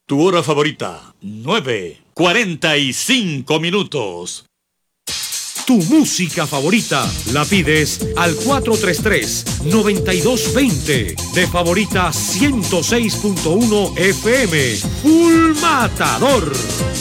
Tu hora favorita, 9:45. Tu música favorita la pides al 433-9220. De favorita 106.1 FM. Full Matador.